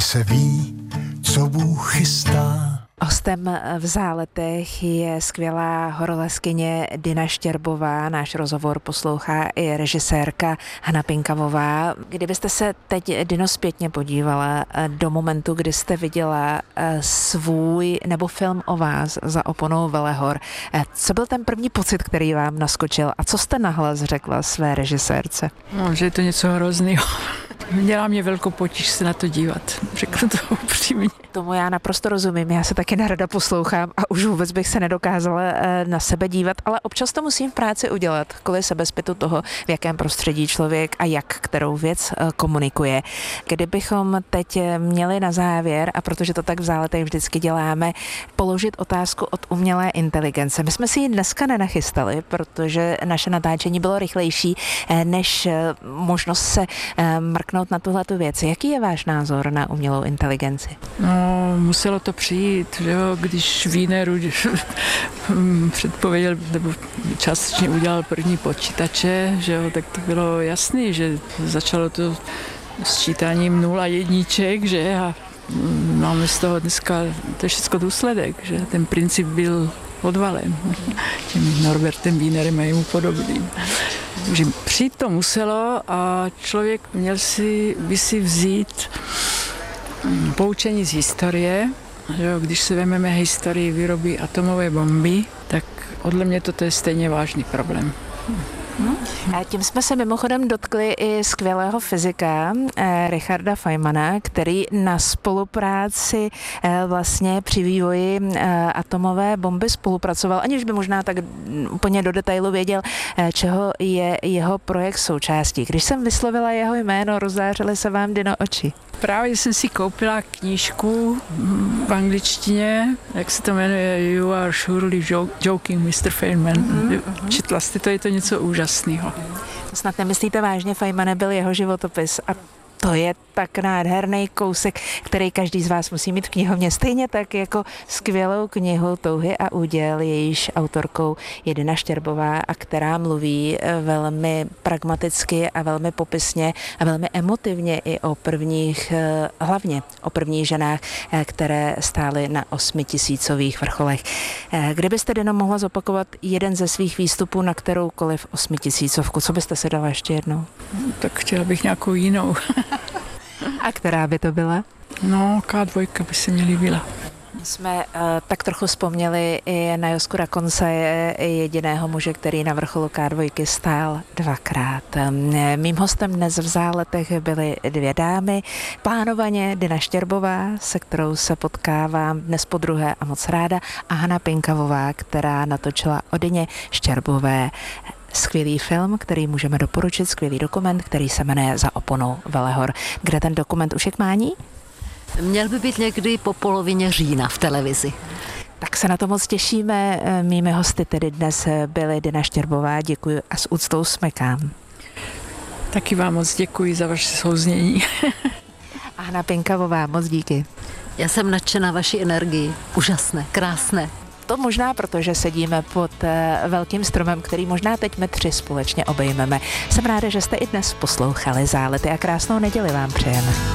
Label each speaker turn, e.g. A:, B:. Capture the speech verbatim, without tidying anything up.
A: se ví, co Bůh chystá.
B: Hostem v Záletech je skvělá horolezkyně Dina Štěrbová. Náš rozhovor poslouchá i režisérka Hana Pinkavová. Kdybyste se teď, Dino, zpětně podívala do momentu, kdy jste viděla svůj nebo film o vás za oponou Velehor, co byl ten první pocit, který vám naskočil a co jste nahlas řekla své režisérce?
C: No, že je to něco hrozného. Dělá mě velkou potíž se na to dívat, řeknu to upřímně.
B: Tomu já naprosto rozumím, já se taky nerada poslouchám a už vůbec bych se nedokázala na sebe dívat, ale občas to musím v práci udělat, kvůli sebezpytu toho, v jakém prostředí člověk a jak kterou věc komunikuje. Kdybychom teď měli na závěr, a protože to tak v Záletech vždycky děláme, položit otázku od umělé inteligence. My jsme si ji dneska nenachystali, protože naše natáčení bylo rychlejší než možnost se mrknout na tuhletu věc. Jaký je váš názor na umělou inteligenci?
C: No, muselo to přijít, že jo, když Wiener předpověděl, nebo částečně udělal první počítače, že jo, tak to bylo jasný, že začalo to sčítáním nul a jedniček, že a máme z toho dneska, to je všechno důsledek, že ten princip byl odvalen tím Norbertem Wienerem a jemu podobným. Že přijít to muselo a člověk měl si, by si vzít poučení z historie, že jo, když si vezmeme historii výroby atomové bomby, tak podle mě toto je stejně vážný problém.
B: No. A tím jsme se mimochodem dotkli i skvělého fyzika eh, Richarda Feynmana, který na spolupráci eh, vlastně při vývoji eh, atomové bomby spolupracoval, aniž by možná tak úplně do detailu věděl, eh, čeho je jeho projekt součástí. Když jsem vyslovila jeho jméno, rozzářily se vám, Dino, oči.
C: Právě jsem si koupila knížku v angličtině, jak se to jmenuje, You are surely joking, mister Feynman. Mm-hmm. Četla jste to, je to něco úžasného.
B: To snad nemyslíte vážně, Feynman nebyl jeho životopis a to je tak nádherný kousek, který každý z vás musí mít v knihovně. Stejně tak jako skvělou knihu Touhy a úděl, jejíž autorkou je Dina Štěrbová a která mluví velmi pragmaticky a velmi popisně a velmi emotivně i o prvních, hlavně o prvních ženách, které stály na osmitisícových vrcholech. Kdybyste, Dino, mohla zopakovat jeden ze svých výstupů na kteroukoliv osmitisícovku, co byste si dala ještě jednou?
C: Tak chtěla bych nějakou jinou.
B: A která by to byla?
C: No, ká dva by se mi líbila.
B: My jsme uh, tak trochu vzpomněli i na Joskura Konce, jediného muže, který na vrcholu ká dva stál dvakrát. Mým hostem dnes v Záletech byly dvě dámy, plánovaně Dina Štěrbová, se kterou se potkávám dnes podruhé a moc ráda, a Hana Pinkavová, která natočila o Dině Štěrbové skvělý film, který můžeme doporučit, skvělý dokument, který se jmenuje Za oponou Velehor. Kde ten dokument už je k mání?
D: Měl by být někdy po polovině října v televizi.
B: Tak se na to moc těšíme. Mými hosty tedy dnes byly Dina Štěrbová. Děkuji a s úctou smekám.
C: Taky vám moc děkuji za vaše souznění.
B: A Hana Pinkavová, moc díky.
D: Já jsem nadšená vaší energii. Úžasné, krásné.
B: To možná, protože sedíme pod velkým stromem, který možná teď my tři společně obejmeme. Jsem ráda, že jste i dnes poslouchali Zálety a krásnou neděli vám přejeme.